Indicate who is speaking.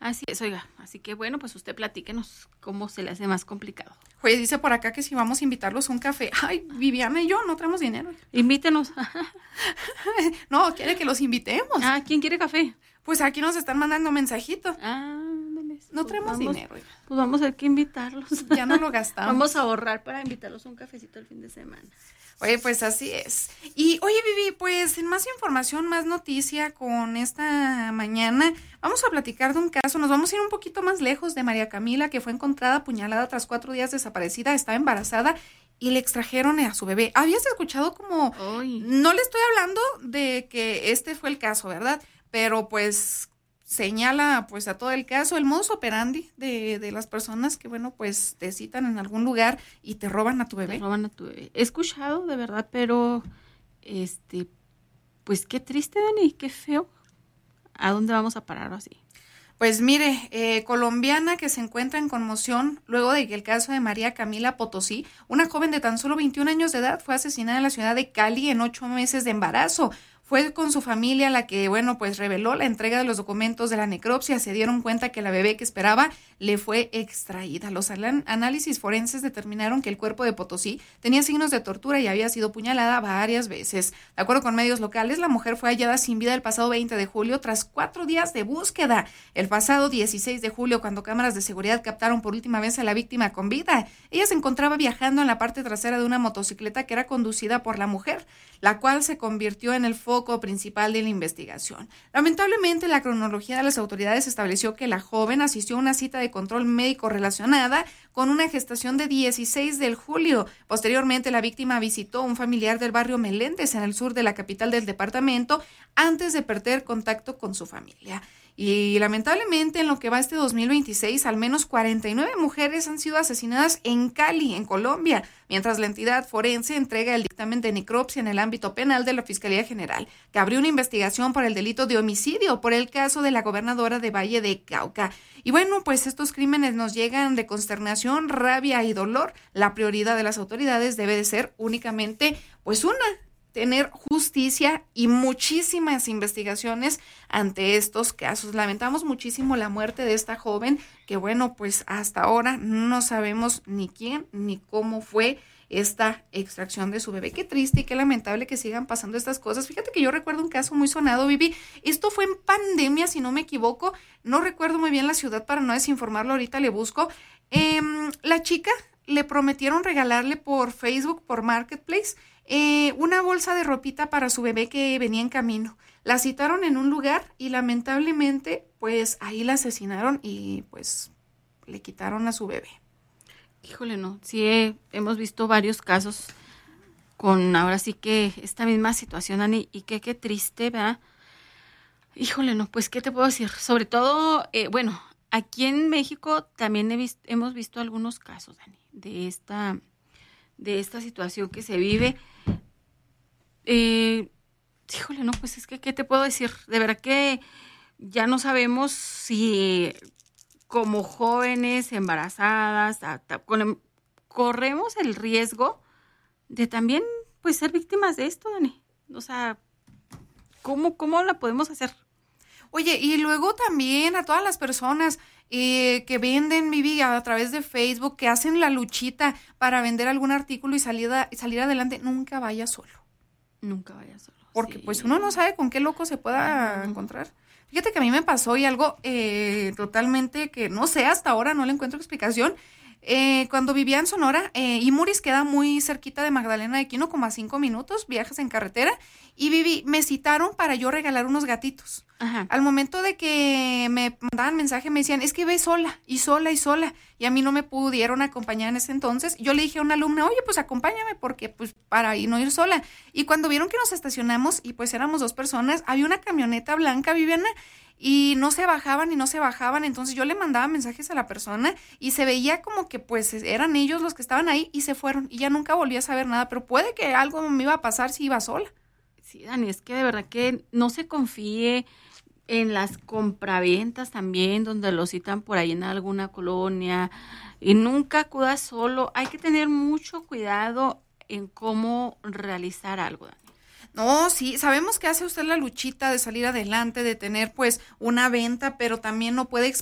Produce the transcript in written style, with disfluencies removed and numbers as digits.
Speaker 1: Así es, oiga. Así que bueno, pues usted platíquenos cómo se le hace más complicado.
Speaker 2: Oye, dice por acá que si vamos a invitarlos a un café. Ay, Viviana y yo no traemos dinero.
Speaker 1: Invítenos.
Speaker 2: No, quiere que los invitemos.
Speaker 1: ¿Quién quiere café?
Speaker 2: Pues aquí nos están mandando mensajitos. No traemos dinero.
Speaker 1: Pues vamos a ver que invitarlos.
Speaker 2: Ya no lo gastamos.
Speaker 1: Vamos a ahorrar para invitarlos a un cafecito el fin de semana.
Speaker 2: Oye, pues así es. Y oye, Vivi, pues en más información, más noticia con esta mañana, vamos a platicar de un caso, nos vamos a ir un poquito más lejos de María Camila, que fue encontrada apuñalada tras 4 días desaparecida, estaba embarazada y le extrajeron a su bebé. ¿Habías escuchado como, no le estoy hablando de que este fue el caso, ¿verdad? Pero pues señala pues a todo el caso, el modus operandi de las personas que, bueno, pues te citan en algún lugar y te roban a tu bebé.
Speaker 1: He escuchado, de verdad, pero pues qué triste, Dani, qué feo. ¿A dónde vamos a parar así?
Speaker 2: Pues mire, colombiana que se encuentra en conmoción luego de que el caso de María Camila Potosí, una joven de tan solo 21 años de edad, fue asesinada en la ciudad de Cali en 8 meses de embarazo. Fue con su familia la que, bueno, pues reveló la entrega de los documentos de la necropsia. Se dieron cuenta que la bebé que esperaba le fue extraída. Los análisis forenses determinaron que el cuerpo de Potosí tenía signos de tortura y había sido puñalada varias veces. De acuerdo con medios locales, la mujer fue hallada sin vida el pasado 20 de julio tras 4 días de búsqueda. El pasado 16 de julio, cuando cámaras de seguridad captaron por última vez a la víctima con vida, ella se encontraba viajando en la parte trasera de una motocicleta que era conducida por la mujer, la cual se convirtió en el foco principal de la investigación. Lamentablemente, la cronología de las autoridades estableció que la joven asistió a una cita de control médico relacionada con una gestación de 16 de julio. Posteriormente, la víctima visitó a un familiar del barrio Meléndez, en el sur de la capital del departamento, antes de perder contacto con su familia. Y lamentablemente, en lo que va este 2026, al menos 49 mujeres han sido asesinadas en Cali, en Colombia, mientras la entidad forense entrega el dictamen de necropsia en el ámbito penal de la Fiscalía General, que abrió una investigación por el delito de homicidio por el caso de la gobernadora de Valle de Cauca. Y bueno, pues estos crímenes nos llegan de consternación, rabia y dolor. La prioridad de las autoridades debe de ser únicamente, pues tener justicia y muchísimas investigaciones ante estos casos. Lamentamos muchísimo la muerte de esta joven, que bueno, pues hasta ahora no sabemos ni quién ni cómo fue esta extracción de su bebé. Qué triste y qué lamentable que sigan pasando estas cosas. Fíjate que yo recuerdo un caso muy sonado, Vivi. Esto fue en pandemia, si no me equivoco. No recuerdo muy bien la ciudad para no desinformarlo, ahorita le busco. La chica le prometieron regalarle por Facebook, por Marketplace, una bolsa de ropita para su bebé que venía en camino. La citaron en un lugar y lamentablemente pues ahí la asesinaron y pues le quitaron a su bebé.
Speaker 1: Híjole, no, sí hemos visto varios casos con ahora sí que esta misma situación, Ani, y qué triste, ¿verdad? Híjole, no, pues qué te puedo decir, sobre todo, bueno, aquí en México también hemos visto algunos casos, Dani, de esta situación que se vive. Híjole, no, pues es que, ¿qué te puedo decir? De verdad que ya no sabemos si como jóvenes embarazadas corremos el riesgo de también pues ser víctimas de esto, Dani. O sea, ¿cómo la podemos hacer?
Speaker 2: Oye, y luego también a todas las personas que venden, Vivi, a través de Facebook, que hacen la luchita para vender algún artículo y salir adelante, nunca vaya solo.
Speaker 1: Nunca vaya solo.
Speaker 2: Porque
Speaker 1: sí.
Speaker 2: Pues uno no sabe con qué loco se pueda encontrar. Fíjate que a mí me pasó y algo totalmente que no sé, hasta ahora no le encuentro explicación. Cuando vivía en Sonora, Imuris queda muy cerquita de Magdalena de Quino, como a 5 minutos, viajes en carretera, y me citaron para yo regalar unos gatitos.
Speaker 1: Ajá.
Speaker 2: Al momento de que me mandaban mensaje, me decían, es que ve sola, y a mí no me pudieron acompañar en ese entonces. Yo le dije a una alumna, oye, pues acompáñame, porque pues para no ir sola. Y cuando vieron que nos estacionamos, y pues éramos 2 personas, había una camioneta blanca, Viviana, y no se bajaban, entonces yo le mandaba mensajes a la persona y se veía como que pues eran ellos los que estaban ahí y se fueron y ya nunca volví a saber nada, pero puede que algo me iba a pasar si iba sola.
Speaker 1: Sí, Dani, es que de verdad que no se confíe en las compraventas también, donde lo citan por ahí en alguna colonia, y nunca acuda solo. Hay que tener mucho cuidado en cómo realizar algo, Dani.
Speaker 2: No, sí, sabemos que hace usted la luchita de salir adelante, de tener pues una venta, pero también no puede